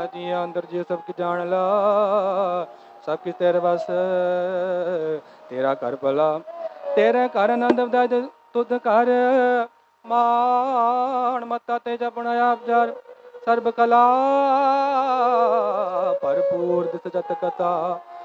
ਜੀਆਂ ਅੰਦਰ ਜੀ ਸਭ ਕੀ ਜਾਣ ਲਾ, ਸਭ ਕੀ ਤੇਰੇ ਬਸ, ਤੇਰਾ ਘਰ ਭਲਾ, ਤੇਰੇ ਘਰ ਆਨੰਦ ਵਦਾਇ ਤੁਧ ਘਰ, ਮਾਣ ਮੱਤਾ ਤੇ ਜਪਣਾ ਆਪ ਜਰ, ਸਰਬ ਕਲਾ ਭਰਪੂਰ ਦਿਸ ਜਤ ਕਥਾ।